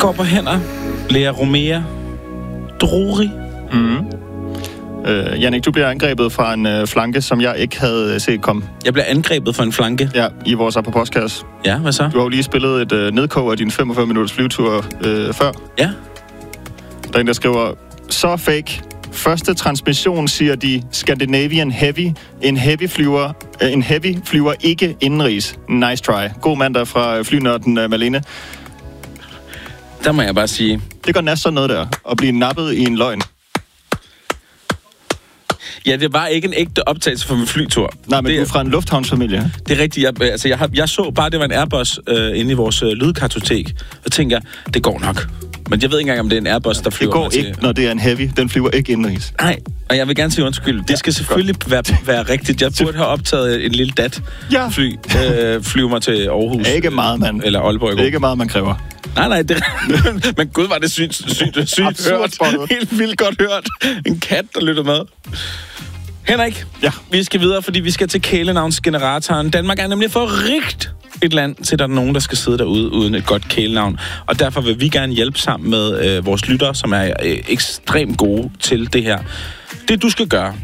går på hænder. Lea Romea Druri. Jannik, du bliver angrebet fra en flanke, som jeg ikke havde set komme. Jeg bliver angrebet for en flanke. Ja, i vores podcast. Ja, hvad så? Du har jo lige spillet et nedkog af din 45 minutters flyvetur før. Ja. Der er en, der skriver, så fake. Første transmission, siger de, Scandinavian Heavy. En heavy flyver ikke indenrigs. Nice try. God mandag fra flynørden Malene. Der må jeg bare sige... Det går næsten sådan noget der, at blive nappet i en løgn. Ja, det var ikke en ægte optagelse for min flytur. Nej, men du er fra en lufthavnsfamilie. Det er rigtigt. Jeg så bare, det var en Airbus inde i vores lydkartotek. Og tænker, det går nok. Men jeg ved ikke engang, om det er en Airbus, der flyver. Det går ikke, når det er en heavy. Den flyver ikke indenrigs. Nej, og jeg vil gerne sige undskyld. Det skal selvfølgelig være rigtigt. Jeg burde have optaget en lille DAT-fly. Flyve mig til Aarhus. Ikke meget, mand. Eller Aalborg. Det er ikke meget, man kræver. Nej, det men gud, var det sygt hørt. Helt vildt godt hørt. En kat, der lytter med. Henrik, vi skal videre, fordi vi skal til kælenavnsgeneratoren. Danmark er nemlig for rigt et land, til der er nogen, der skal sidde derude uden et godt kælenavn. Og derfor vil vi gerne hjælpe sammen med vores lyttere, som er ekstremt gode til det her. Det, du skal gøre,